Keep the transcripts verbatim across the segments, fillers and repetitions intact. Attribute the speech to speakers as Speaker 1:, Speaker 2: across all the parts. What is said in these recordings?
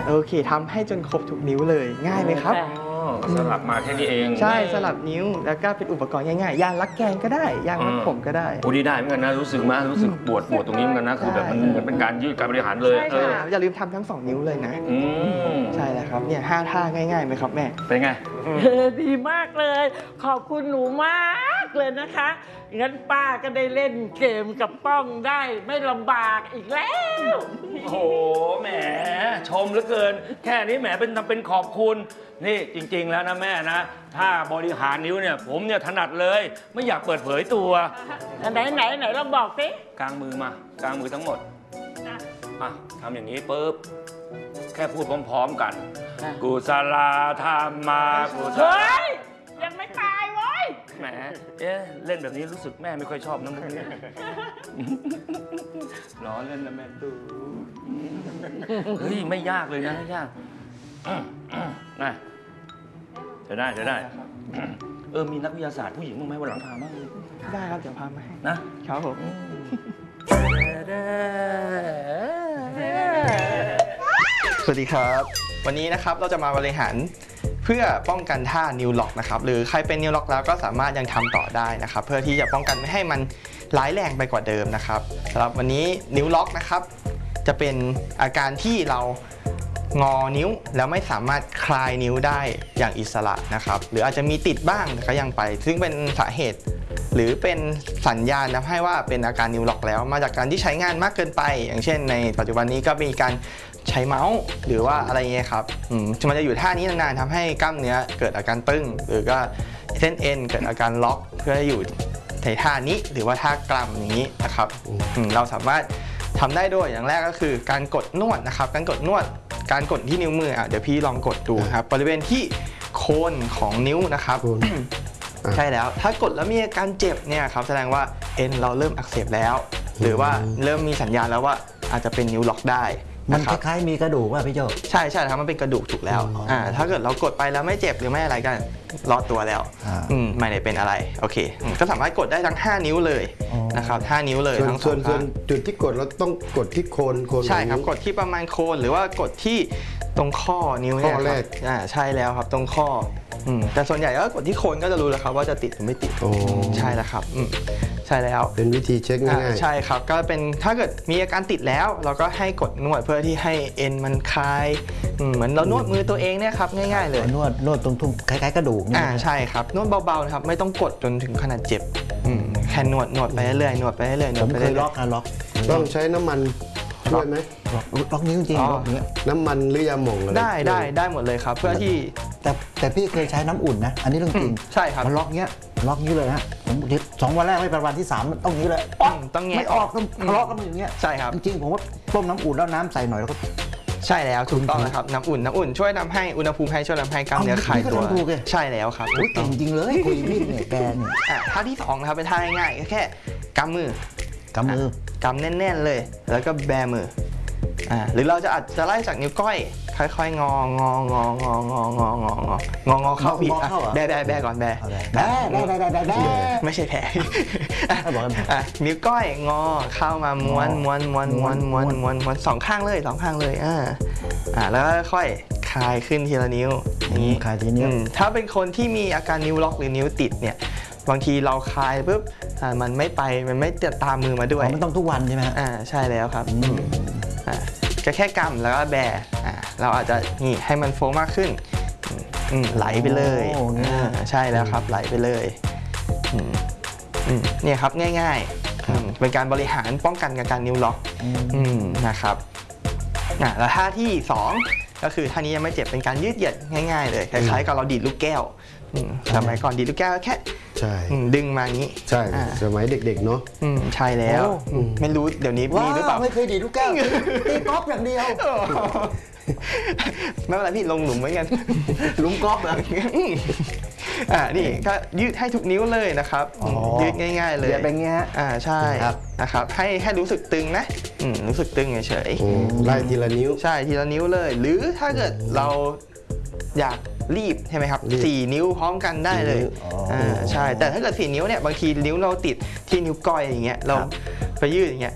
Speaker 1: โอเคทำให้จนครบทุกนิ้วเลยง่ายไหมครับ
Speaker 2: สลับมาแค่นี้เอง
Speaker 1: ใช่สลับนิ้วแล้วก็เป็นอุปกรณ์ง่ายๆยางรักแกนก็ได้ยางรักผมก็ได้
Speaker 2: โอ้ดีได้เหมือนกันนะรู้สึกมั้ยรู้สึกปวดปวดตรงนี้เหมือนกันนะคือแบบมันเหมือนเป็นการยืดการบริหารเลย
Speaker 1: ใช่อย่าลืมทำทั้งสองนิ้วเลยนะใช่แล้วครับเนี่ยห้าท่าง่ายๆไหมครับแม่
Speaker 2: เป็นไง
Speaker 3: ดีมากเลยขอบคุณหนูมากเลยนะคะงั้นป้าก็ได้เล่นเกมกับป้องได้ไม่ลำบากอีกแล้ว
Speaker 2: โอ้โหแหมชมเหลือเกินแค่นี้แหมเป็นทำเป็นขอบคุณนี่จริงๆแล้วนะแม่นะถ้าบริหารนิ้วเนี่ยผมเนี่ยถนัดเลยไม่อยากเปิดเผยตัว
Speaker 3: ไหนไหนไหนเราบอกสิ
Speaker 2: กางมือมากางมือทั้งหมดอ่ะทำอย่างนี้ปุ๊บแค่พูดพร้อมๆกันกุศลธรรมากุศล
Speaker 3: เฮ้ยยังไม่ตายเว้ย
Speaker 2: แหมเอ๊ะเล่นแบบนี้รู้สึกแม่ไม่ค่อยชอบนะมุกนี้ล้อเล่นนะแม่ดูเฮ้ยไม่ยากเลยนะไม่ยากนะจะได้จะได้เออมีนักวิทยาศาสตร์ผู้หญิงบ้างไหมวันหลังพามา
Speaker 1: ได้ครับเดี๋ยวพามาให้
Speaker 2: นะครับผม
Speaker 1: สวัสดีครับวันนี้นะครับเราจะมาบริหารเพื่อป้องกันท่านิ้วล็อกนะครับหรือใครเป็นนิ้วล็อกแล้วก็สามารถยังทำต่อได้นะครับเพื่อที่จะป้องกันไม่ให้มันร้ายแรงไปกว่าเดิมนะครับสำหรับวันนี้นิ้วล็อกนะครับจะเป็นอาการที่เรางอนิ้วแล้วไม่สามารถคลายนิ้วได้อย่างอิสระนะครับหรืออาจจะมีติดบ้างแต่ก็ยังไปซึ่งเป็นสาเหตุหรือเป็นสัญญาณนะให้ว่าเป็นอาการนิ้วล็อกแล้วมาจากการที่ใช้งานมากเกินไปอย่างเช่นในปัจจุบันนี้ก็มีการใช้เมาส์หรือว่าอะไรเงี้ยครับมันจะอยู่ท่านี้นานๆทำให้กล้ามเนื้อเกิดอาการตึงหรือก็เส้นเอ็นเกิดอาการล็อกเพื่ออยู่ในท่านี้หรือว่าท่ากลัมอย่างนี้นะครับเราสามารถทำได้ด้วยอย่างแรกก็คือการกดนวดนะครับการกดนวดการกดที่นิ้วมืออ่ะเดี๋ยวพี่ลองกดดูครับบริเวณที่โคนของนิ้วนะครับใช่แล้วถ้ากดแล้วมีอาการเจ็บเนี่ยครับแสดงว่าเอ็นเราเริ่มอักเสบแล้วหรือว่าเริ่มมีสัญญาณแล้วว่าอาจจะเป็นนิ้วล็อกได้
Speaker 4: มันคล้ายๆมีกระดูกว่าพี่โจ
Speaker 1: ใช่ใช่ครับมันเป็นกระดูกถูกแล้วอ่าถ้าเกิดเรากดไปแล้วไม่เจ็บหรือไม่อะไรกันรอดตัวแล้วอืมไม่ได้เป็นอะไรโอเคก็สามารถกดได้ทั้งห้านิ้วเลยนะครับห้านิ้วเลยทั้งสองข้าง
Speaker 4: จุดที่กดเราต้องกดที่โคนโคน
Speaker 1: ใช่ครับกดที่ประมาณโคนหรือว่ากดที่ตรงข้อนิ้วเนี่ยครับอ่าใช่แล้วครับตรงข้อแต่ส่วนใหญ่ก็กดที่โคนก็จะรู้แล้วครับว่าจะติดหรือไม่ติดใช่แล้วครับใช่แล้ว
Speaker 4: เป็นวิธีเช็คง่าย
Speaker 1: ๆใช่ครับก็เป็นถ้าเกิดมีอาการติดแล้วเราก็ให้กดนวดเพื่อที่ให้เอ็นมันคลายเหมือนเรานวดมือตัวเองเนี่ยครับง่ายๆเลย
Speaker 4: นวดนวดตรงทุ่งคล้ายๆกระดูก
Speaker 1: อ่าใช่ครับนวดเบาๆนะครับไม่ต้องกดจนถึงขนาดเจ็บแค่นวดนวดไปเรื่อยๆนวดไปเรื่อยๆ
Speaker 4: ผมเคยล็อกนะล็อก
Speaker 5: ต้องใช้น้ำมันช่วยไหม
Speaker 4: ล็อกนิ้วจริงล็อกนี้
Speaker 5: น้ำมันหรือยาหม่องอะไร
Speaker 1: ได้ได้ได้หมดเลยครับเพื่อที่
Speaker 4: แต่แต่พี่เคยใช้น้ำอุ่นนะอันนี้เรื่องจริง
Speaker 1: ใช่ครับ
Speaker 4: มันล็อกเงี้ยล็อกนี้เลยฮะผมสองวันแรกไม่เป็นวันที่สามต้องนี้เลย
Speaker 1: ต้องเงี้ย
Speaker 4: ไม่ออกต้องทะเลาะกันอย่างเงี้ย
Speaker 1: ใช่ครับ
Speaker 4: จริงๆผมว่าต้มน้ำอุ่นแล้วน้ำใส่หน่อยแล้วก็
Speaker 1: ใช่แล้วถูกต้องนะครับน้ำอุ่นน้ำอุ่นช่วยทำให้อุณหภูมิให้ช่วยทำให้กล้ามเนื้อคลายตัวใช่แล้วครับ
Speaker 4: เก่งจริงเลยคุยพี่เนี่ยแกเนี่ย
Speaker 1: ท่าที่สองนะครับเป็นท่าง่ายๆแค่กำมือก
Speaker 4: ำมือก
Speaker 1: ำแน่นๆเลยแล้วก็แบมืออ่าหรือเราจะอาจจะไล่จากนิ้วก้อยค่อยๆงององององององององององอเข้าอีกแบแบแบก่อนแบ
Speaker 4: แบแบแบแบแบ
Speaker 1: ไม่ใช่แผลนิ้วก้อยงอเข้ามาม้วนม้วนม้วนม้วนม้วนม้วนม้วนสองข้างเลยสองข้างเลยอ่าอ่าแล้วค่อยคลายขึ้นทีละนิ้ว
Speaker 4: นี้คลายทีนิ้ว
Speaker 1: ถ้าเป็นคนที่มีอาการนิ้วล็อกหรือนิ้วติดเนี่ยบางทีเราคลายปุ๊บมันไม่ไปมันไม่ตามมือมาด้วย
Speaker 4: มันต้องทุกวันใช่ไหม
Speaker 1: อ่าใช่แล้วครับก็แค่กำแล้วก็แบเราอาจจะนี่ให้มันโฟมากขึ้นไหลไปเลยใช่แล้วครับไหลไปเลยเนี่ยครับง่ายๆเป็นการบริหารป้องกันการนิ้วล็อกนะครับแล้วท่าที่สองก็คือท่านี้ยังไม่เจ็บเป็นการยืดเหยียดง่ายๆเลยคล้ายๆกับเราดีดลูกแก้วสมัยก่อนดีดลูกแก้วแค่ดึงมาอย่างนี้
Speaker 5: ใช่สมัยเด็กๆเนาะ
Speaker 1: ใช่แล้วไม่รู้เดี๋ยวนี้มีหรือเปล่า
Speaker 4: ไม่เคยดีดลูกแก้วตีกอล์ฟอย่างเดียว
Speaker 1: ไม่เป็นไรพี่ลงหลุมเหมือนกัน
Speaker 4: หลุมกอล์ฟนะ
Speaker 1: อ่านี่ก็ยืดให้ทุกนิ้วเลยนะครับยืดง่ายๆเลย
Speaker 4: เป็นเงี้ย
Speaker 1: อ่าใช่นะครับให้ให้รู้สึกตึงนะรู้สึกตึงเฉย
Speaker 5: ๆไล่ทีละนิ้ว
Speaker 1: ใช่ทีละนิ้วเลยหรือถ้าเกิดเราอยากรีบใช่ไหมครับสี่นิ้วพร้อมกันได้เลยอ่าใช่แต่ถ้าเกิดสี่นิ้วเนี่ยบางทีนิ้วเราติดที่นิ้วก้อยอย่างเงี้ยเราไปยืดอย่างเงี้ย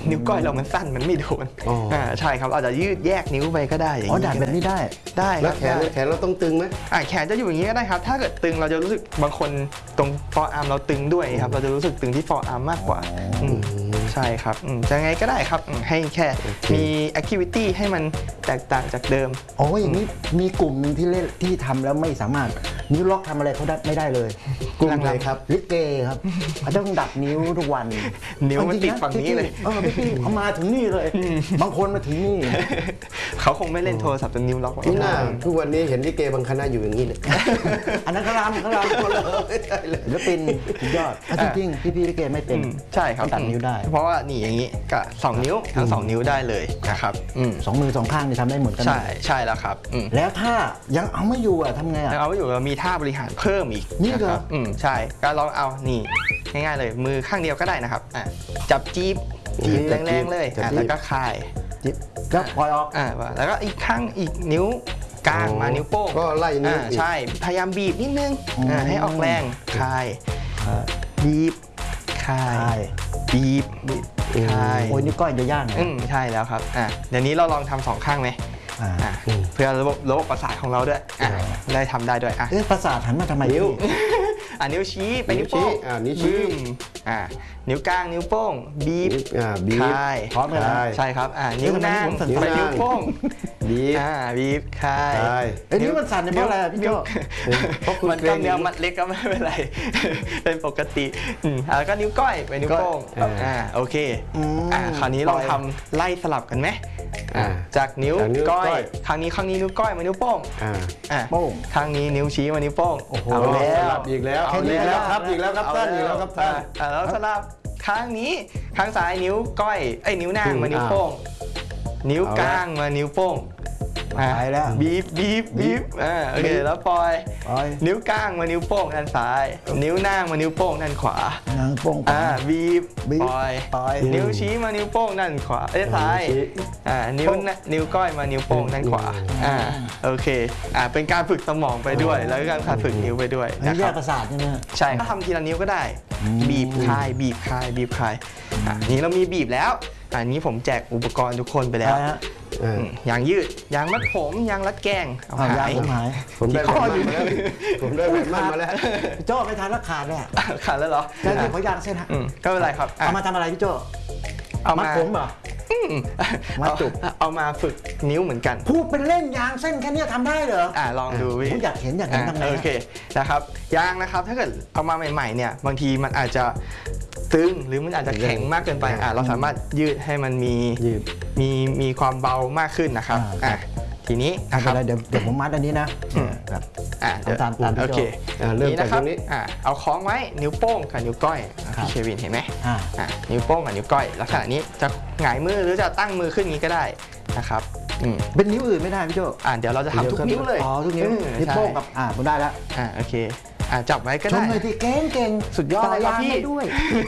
Speaker 1: นิ้วก้อยเรามันสั้นมันไม่โดน
Speaker 5: อ๋ออ่
Speaker 1: อ่าใช่ครับอาจจะยืดแยกนิ้วไปก็ได้อย่าง
Speaker 4: อ๋อ
Speaker 1: นี้
Speaker 4: ดัดแบบนี้ได้
Speaker 1: ได้ค
Speaker 5: แล้
Speaker 1: รั
Speaker 5: ว
Speaker 1: บ
Speaker 5: แขน
Speaker 1: ได้
Speaker 5: แขนเราต้องตึงไหม
Speaker 1: อ่าแขนจะอยู่อย่างนี้ก็ได้ครับ ถ้าเกิดตึงเราจะรู้สึกบางคนตรงฟอร์อาร์มเราตึงด้วยครับเราจะรู้สึกตึงที่ฟอร์อาร์มมากกว่ามใช่ครับอืมจะไงก็ได้ครับอืมให้แค่มีแอคทิวิตี้ให้มันแตกต่างจากเดิม
Speaker 4: โอ้ยอย่างนี้มีกลุ่มหนึ่งที่เล่นที่ทำแล้วไม่สามารถนิ้วล็อกทำอะไรเขาได้ไม่ได้เลย
Speaker 5: กลุ่มไหนครับ
Speaker 4: ลิเกครับเขาต้องดัดนิ้วทุกวัน
Speaker 1: นิ้วมันติดฝั่งนี้เลย
Speaker 4: เออพี่ๆเขามาถึงนี่เลย บางคนมาถึงนี่
Speaker 1: เขาคงไม่เล่นโทรศัพท์จนนิ้วล็อกหรอก
Speaker 5: นี่น่าทุกวันนี้เห็นลิเกบางคณะอยู่อย่างนี้เลย
Speaker 4: อันนั้นเขารำเขารำคนละไม่ใช่เลยศิลปินสุดยอดอ่ะจริงๆพี่ๆลิเกไม่เป็น
Speaker 1: อืมใช่ครับ
Speaker 4: เขาตัดนิ้วได้
Speaker 1: เพราะว่านี่อย่างนี้ก็สองนิ้วทั้งสองนิ้วได้เลยนะครับอืม
Speaker 4: สองมือสองข้างนี่ทำได้เหมือนกัน
Speaker 1: ใช่ใช่แล้วครับอืม
Speaker 4: แล้วถ้ายังเอาไม่อยู่อ่ะทำไงอ่ะ
Speaker 1: แล้วเอาไว้อยู่เรามีท่าบริหารเพิ่มอีก
Speaker 4: นี่เหรอ
Speaker 1: ะครับอืมใช่ก็ลองเอานี่ง่ายๆเลยมือข้างเดียวก็ได้นะครับอ่ะจับจี๊บจี๊บแรงๆเลย
Speaker 5: จับ
Speaker 1: อ่ะ
Speaker 5: จี๊บ
Speaker 1: แล้วก็คลาย
Speaker 4: จิ๊บก็ปล่อยออก
Speaker 1: อ่าแล้วก็อีกข้างอีกนิ้วกลางมานิ้วโป้ง
Speaker 5: ก็ไล่นิ้ว
Speaker 1: อ่า
Speaker 5: อีก
Speaker 1: ใช่พยายามบีบนิดนึง
Speaker 4: อืม
Speaker 1: อ่าให้ออกแรงคลาย
Speaker 4: อ่า
Speaker 1: บีบคลา
Speaker 4: ใช่
Speaker 1: ยบีบคลาย
Speaker 4: โอ้ยนี่ก้อยจะย่าง
Speaker 1: อืมใช่แล้วครับอ่ะเดี๋ยวนี้เราลองทำสองข้างไหม
Speaker 4: อ่า
Speaker 1: อ่ะเพื่อระบบระบบประสาทของเราด้วยอ่ะได้ทำได้ด้วยอ่ะ
Speaker 4: เอ๊ะประสาทหันมาทำไม
Speaker 5: นิ้ว
Speaker 4: พี่
Speaker 1: อ่ะนิ้วชี้ไป
Speaker 5: นิ้
Speaker 1: นิ้
Speaker 5: ว
Speaker 1: วโป้ง
Speaker 5: ชี้อ่ะนิ้วชี้
Speaker 1: บึ้มอ่ะนิ้วกลางนิ้วโป้งบีบ
Speaker 5: อ่าบี
Speaker 1: ค
Speaker 5: บ
Speaker 1: ลาย
Speaker 4: พร้อมกันนะ
Speaker 5: ใช่
Speaker 1: ใช่ครับอ่ะนิ้วนาง
Speaker 4: นิ้วนาง
Speaker 1: ไปนิ้วโป้ง
Speaker 5: บีบ
Speaker 1: อ่าบีบคลาย
Speaker 5: ใช่
Speaker 4: เอ้ยนี่มันสั่นเนี่ยเพราะอะไรอ่ะพี่โจ้
Speaker 5: เพราะคุณ
Speaker 1: มัน
Speaker 5: เกร
Speaker 1: กล้าง มเนื้อมัดเล็กก็ไม่เป็นไร เป็นปกติอืมอ่ะแล้วก็นิ้วก้อยไปนิ้วโป้ง
Speaker 5: ก้อย
Speaker 1: อ่าโอเค
Speaker 4: อืม
Speaker 1: อ่าคราวนี้ลองทำไล่สลับกันไหมอ่าจากนิ้ว
Speaker 5: จากนิ้ว
Speaker 1: ก้อ
Speaker 5: ก้อย ย
Speaker 1: ครั้งนี้ครั้งนี้นิ้วก้อยมานิ้วโป้ง
Speaker 5: อ่า
Speaker 1: อ่ะ
Speaker 4: โป้ง
Speaker 1: ครั้งนี้นิ้วชี้มานิ้วโป้ง
Speaker 4: โอ้โห
Speaker 1: เอาแล้ว
Speaker 5: สลับอีกแล้ว
Speaker 1: เอา
Speaker 5: อีกแล้วครับอีกแล้วครับ
Speaker 1: เ
Speaker 5: ท่านอีกแล้วครับท่าน
Speaker 1: อ่ะแล้วสลับข้างนี้ข้างซ้ายนิ้วก้อยเอ้ยนิ้วนางมานิ้ว
Speaker 5: อ่า
Speaker 1: โป้ง นิ้ว
Speaker 5: เอาละ
Speaker 1: กลางมานิ้วโป้งอ่ะ
Speaker 4: ไปแล้ว
Speaker 1: บีบบีบบีบอ่าโอเคแล้วปล่อย
Speaker 4: ปล่อย
Speaker 1: นิ้วกลางมานิ้วโป้งด้านซ้าย นิ้วนางมานิ้วโป้งด้านขวา
Speaker 4: นางโป้ง
Speaker 1: อ่าบีบ
Speaker 4: บีบ
Speaker 1: ปล่อย
Speaker 4: ปล่อย
Speaker 1: นิ้วชี้มานิ้วโป้งด้านขวาเอ้ยซ้าย
Speaker 5: นิ้วชี้
Speaker 1: อ่านิ้วน่ะนิ้วก้อยมานิ้วโป้งด้านขวาอ่าโอเคอ่าเป็นการฝึกสมองไปด้วย แล้วก็การฝึกนิ้วไปด้วย
Speaker 4: อันนี้
Speaker 1: นะ
Speaker 4: แย
Speaker 1: ครั
Speaker 4: ก
Speaker 1: บ
Speaker 4: ประสาทใช่ไหมฮะ
Speaker 1: ใช่ถ้าทำทีละนิ้วก็ได้
Speaker 4: อืม
Speaker 1: บีบคลายบีบคลายบีบคลายอ่านี้เรามีบีบแล้วอันนี้ผมแจกอุปกรณ์ทุกคนไปแล้ว
Speaker 4: อะไรฮะ
Speaker 5: อ่า
Speaker 1: อืมยางยืดยางมัดผมยางรัดแกงเอา
Speaker 4: อ้าว
Speaker 1: หาย
Speaker 4: ยางผมหาย
Speaker 5: ผมได้
Speaker 1: ที่
Speaker 5: แบบ
Speaker 1: ข้อ
Speaker 5: มั่
Speaker 1: อยู่
Speaker 5: นมาแล้วผมได้แบบมั่นมาแล้ว
Speaker 4: พี่โจ้ไปทานแล้วขาดเลยอะ
Speaker 1: ขาดแล้วเหรอ
Speaker 4: แต่ที่ขอยางเส้นฮะ
Speaker 1: อืมก็ไม่เป็นไรครับอ่ะ
Speaker 4: เอามาทำอะไรพี่โจ้
Speaker 1: เอา
Speaker 4: มั
Speaker 1: มา
Speaker 4: ดผมเหรอ
Speaker 1: อืม
Speaker 4: มัดจุก
Speaker 1: เอาเอามาฝึกนิ้วเหมือนกัน
Speaker 4: พูดเป็นเล่นยางเส้นแค่เนี้ยทำได้เหรอ
Speaker 1: อ่าลองดูพี่
Speaker 4: ผมอยากเห็นอยากเห็นทำไง
Speaker 1: อ่ะโอเคนะครับยางนะครับถ้าเกิดเอามาใหม่ๆเนี่ยบางทีมันอาจจะตึงหรือมันอาจจะแข็งมากเกินไปอ่ะเราสามารถยืดให้มันมี
Speaker 5: ยืด
Speaker 1: มีมีความเบามากขึ้นนะครับอ่ะทีนี้
Speaker 4: ไม่
Speaker 1: นะค
Speaker 4: เป็
Speaker 1: รับ
Speaker 4: นไรเดี๋ยวเดี๋ยวผมมัดอันนี้นะ
Speaker 1: อืม
Speaker 4: ครับ
Speaker 1: อ่ะเดี๋ยว
Speaker 4: ตามตามที่
Speaker 1: โอเค
Speaker 5: อ่าเริ่มจาก
Speaker 1: นะครั
Speaker 5: ตรงนี้
Speaker 1: อ่ะเอาคล้องไว้นิ้วโป้งกับนิ้วก้อยอ่ะ
Speaker 4: ครับ
Speaker 1: พี่เควินเห็นไหม
Speaker 4: อ่า
Speaker 1: อ่ะนิ้วโป้งกับนิ้วก้อยลักษณะนี้จะหงายมือหรือจะตั้งมือขึ้นอย่างนี้ก็ได้นะครับอืม
Speaker 4: เป็นนิ้วอื่นไม่ได้พี่โจ้
Speaker 1: อ่ะเดี๋ยวเราจะทำทุกนิ้วเลย
Speaker 4: อ๋อทุกนิ้ว
Speaker 1: เออ
Speaker 4: นิ้ว
Speaker 1: ใช่
Speaker 4: โป้งกับอ่าผมได้แล้ว
Speaker 1: อ่ะโอเคอ่ะจับไว้ก็
Speaker 4: ชม
Speaker 1: ได้
Speaker 4: เลยที่เก่งเก่ง
Speaker 1: สุดยอดเลยครับ
Speaker 4: ต่าง
Speaker 1: พี่
Speaker 4: ได้ด้วย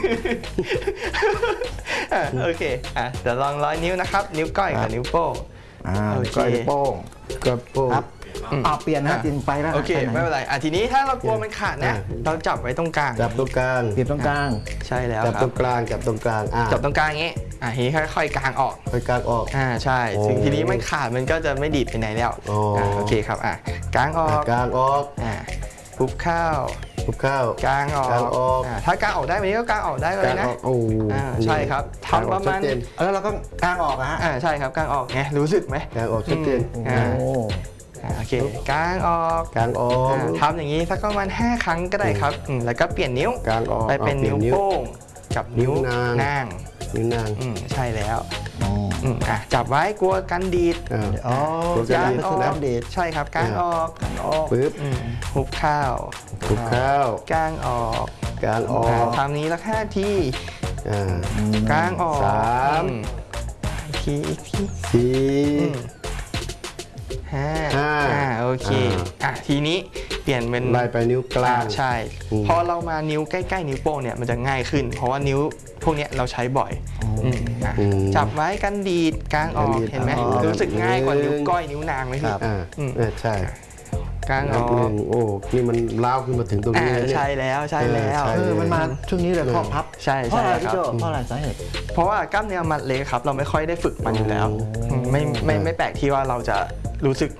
Speaker 1: อ่ะโอเคอ่ะเดี๋ยวลองร้อยนิ้วนะครับ นิ้วก้อยกับนิ้วโป้ง
Speaker 4: อ่า
Speaker 1: โอเค
Speaker 4: ก้อยนิ้วโป้ง
Speaker 5: กระโปรง
Speaker 4: ครับ
Speaker 1: อืม
Speaker 4: อ่าเปลี่ยนนะ
Speaker 1: อ่ะ
Speaker 4: จินไปแล้ว
Speaker 1: โอเค
Speaker 4: ปหน
Speaker 1: ไม่เป็นไรอ่ะทีนี้ถ้าเรากลัวมันขาดนะ
Speaker 5: อ่ะ
Speaker 1: เราจับไว้ตรงกลาง
Speaker 5: จับตรงกลาง
Speaker 4: เปลี่ยนตรงกลาง
Speaker 1: ใช่แล้ว
Speaker 5: จับ
Speaker 1: ค
Speaker 5: ต
Speaker 1: รั
Speaker 5: ร
Speaker 1: บ
Speaker 5: งกลางจับตรงกลางอ่า
Speaker 1: จับตรงกลางอย่างงี้อ่ะทีนี้ค่อยๆกางออก
Speaker 5: ไปกลางออก
Speaker 1: อ่าใช่
Speaker 5: โอ้
Speaker 1: ถึงทีนี้มันขาดมันก็จะไม่ดีดไปไหนแล้ว
Speaker 5: อ๋ออ่
Speaker 1: ะโอเคครับอ่ะกางออ
Speaker 5: อ่ะ
Speaker 1: ก
Speaker 5: กลางออก
Speaker 1: อ่ะคลุกข้าว
Speaker 5: ทุบข้าว
Speaker 1: กางออก
Speaker 5: กางออก
Speaker 1: อ่ะถ้ากางออกได้วันนี้ก็กางออกได้เล
Speaker 5: กลาย ง
Speaker 1: นะ
Speaker 5: ออกโอ้
Speaker 1: อ่าใช่ครับ
Speaker 5: กลางอ
Speaker 1: ทำป
Speaker 5: อก
Speaker 1: ระ
Speaker 5: ชั
Speaker 1: มา
Speaker 5: ด
Speaker 1: ณ
Speaker 5: เจน
Speaker 4: แล้วเราก็กลางออกอะฮะ
Speaker 1: อ่าใช่ครับกางออกไงรู้สึกไหม
Speaker 5: กลางออกชัดเจน
Speaker 1: อืม
Speaker 4: โอ้
Speaker 1: อ่า อ่าโอเคกางออก
Speaker 5: กลางออก
Speaker 1: อ่าทำอย่างนี้สักประมาณห้าครั้งก็ได้ครับอืมแล้วก็เปลี่ยนนิ้ว
Speaker 5: กลางออก
Speaker 1: ไปเป็น
Speaker 5: อาปลี่
Speaker 1: นิ้
Speaker 5: ยว
Speaker 1: โป้งกับนิ้ว
Speaker 5: นิ้วนาง
Speaker 1: นาง
Speaker 5: นิ้วนาง
Speaker 1: อืมใช่แล้ว
Speaker 4: อ๋อ
Speaker 1: อืมอ่ะจับไว้กลัวกันดีด
Speaker 5: อ่า
Speaker 4: อ๋อ
Speaker 5: ตัวจะ
Speaker 1: กาง
Speaker 5: ดีด
Speaker 1: ออก
Speaker 4: น้ำดีด
Speaker 1: ใช่ครับกางออกกางออก
Speaker 5: ปึ๊บ
Speaker 1: อืมคลุกข้าว
Speaker 5: ทุบข้าว
Speaker 1: กางออก
Speaker 5: กลางออ
Speaker 1: อ่าก ทำนี้ละห้าที
Speaker 5: อ่าก
Speaker 1: างออก
Speaker 5: สาม
Speaker 1: อือีกทีอีกที
Speaker 5: สี่
Speaker 1: อืมห้า
Speaker 5: ห้า
Speaker 1: อ่าโอเค
Speaker 5: อ่า
Speaker 1: อ่ะทีนี้เปลี่ยนเป็น
Speaker 5: ไล่ไปนิ้วกลาง
Speaker 1: อ่ใช่
Speaker 5: อืม
Speaker 1: พอเรามานิ้วใกล้ๆนิ้วโป้งเนี่ยมันจะง่ายขึ้น เพราะว่านิ้วพวกเนี้ยเราใช้บ่อยมอ่ะ
Speaker 5: อืม
Speaker 1: จับไว้กันดีดกางออก
Speaker 5: กันดีด
Speaker 1: เห็นไหม
Speaker 5: ออก
Speaker 1: รู้สึกง่ายกว่า
Speaker 5: หนึ่ง
Speaker 1: นิ้วก้อยนิ้วนางไหมพี่
Speaker 5: อ่า
Speaker 1: อืม
Speaker 5: อ่าใช่
Speaker 1: กกางออก
Speaker 5: หนึ่งโอ้นี่มันล้าวขึ้นมาถึงตรง
Speaker 1: อ่า
Speaker 5: นี้เลยเนี่ย
Speaker 1: ใช่แล้วใช่แล้ว
Speaker 5: เออ
Speaker 4: เอ
Speaker 5: ใช่
Speaker 4: อมันมาช่วงนี้เลยข้อพับ
Speaker 1: ใช่
Speaker 4: เพราะ
Speaker 1: ใช่
Speaker 4: อะไร
Speaker 1: ค
Speaker 4: พี่
Speaker 1: รับ
Speaker 4: โจเพราะอะไรสาเหตุ
Speaker 1: เพราะว่ากล้ามเนื้อมัดเล็กครับเราไม่ค่อยได้ฝึกมันอยู่แล้ว
Speaker 5: อ๋อ
Speaker 1: ไม่ไม่ไม่แปลกที่ว่าเราจะรู้สึก